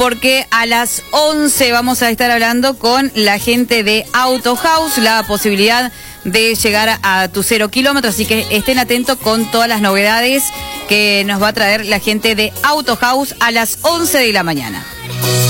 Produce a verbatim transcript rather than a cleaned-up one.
porque a las once vamos a estar hablando con la gente de Auto House, la posibilidad de llegar a tu cero kilómetros, así que estén atentos con todas las novedades que nos va a traer la gente de Auto House a las once de la mañana.